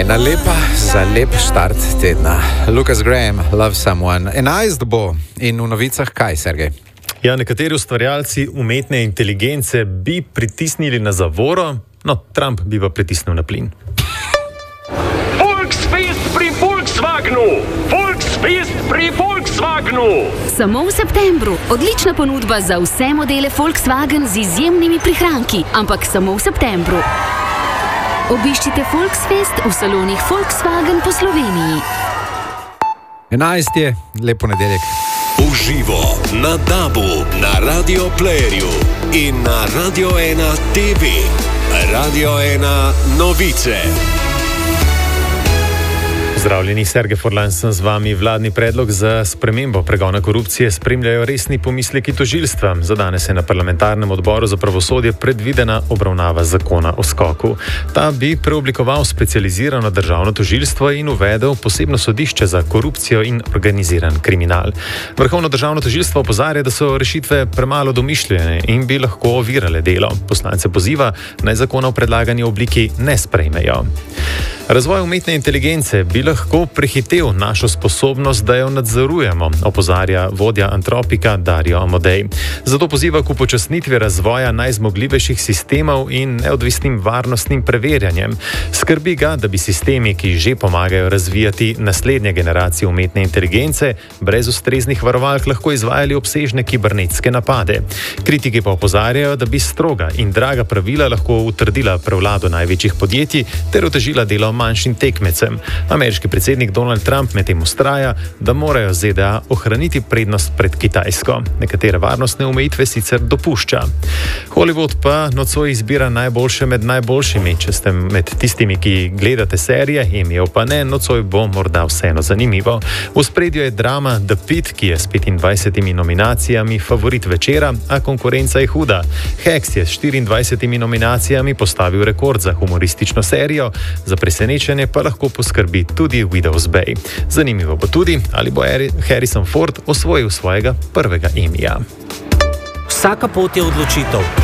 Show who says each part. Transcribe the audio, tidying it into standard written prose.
Speaker 1: Ena lepa za lep štart tedna. Lucas Graham, Love Someone. 11 bo in v novicah kaj, Sergej?
Speaker 2: Ja, nekateri ustvarjalci umetne inteligence bi pritisnili na zavoro, no, Trump bi pa pritisnil na plin.
Speaker 3: Volksfest pri Volkswagenu! Volksfest pri Volkswagenu!
Speaker 4: Samo v septembru. Odlična ponudba za vse modele Volkswagen z izjemnimi prihranki, ampak samo v septembru. Obiščite Volksfest v salonih Volkswagen po Sloveniji.
Speaker 1: 11 je, lep ponedeljek.
Speaker 5: Uživo na DAB-u, na Radio Playerju in na Radio 1 TV. Radio 1 novice.
Speaker 2: Zdravljeni, Sergej Forlan sem z vami. Vladni predlog za spremembo pregona korupcije spremljajo resni pomisleki tožilstva. Za danes je na parlamentarnem odboru za pravosodje predvidena obravnava zakona o skoku. Ta bi preoblikoval specializirano državno tožilstvo in uvedel posebno sodišče za korupcijo in organiziran kriminal. Vrhovno državno tožilstvo opozarja, da so rešitve premalo domišljene in bi lahko ovirale delo. Poslance poziva, naj zakona v predlagani obliki ne sprejmejo. Razvoj umetne inteligence bi lahko prehitel našo sposobnost, da jo nadzorujemo, opozarja vodja Antropika Dario Amodej. Zato poziva k upočasnitvi razvoja najzmogljivejših sistemov in neodvisnim varnostnim preverjanjem. Skrbi ga, da bi sistemi, ki že pomagajo razvijati naslednje generacije umetne inteligence, brez ustreznih varovalk lahko izvajali obsežne kibernetske napade. Kritiki pa opozarjajo, da bi stroga in draga pravila lahko utrdila prevlado največjih podjetij ter otežila delo manjšim tekmecem. Ameriški predsednik Donald Trump medtem vztraja, da morajo ZDA ohraniti prednost pred Kitajsko. Nekatere varnostne omejitve sicer dopušča. Hollywood pa nocoj izbira najboljše med najboljšimi. Če ste med tistimi, ki gledate serije, Emmyjev pa ne, nocoj bo morda vseeno zanimivo. V ospredju je drama The Pitt, ki je s 25 nominacijami favorit večera, a konkurenca je huda. Hacks je s 24 nominacijami postavil rekord za humoristično serijo, za presenečenje pa lahko poskrbi tudi Widow's Bay. Zanimivo bo tudi, ali bo Harrison Ford osvojil svojega prvega Emmyja.
Speaker 6: Vsaka pot je odločitev.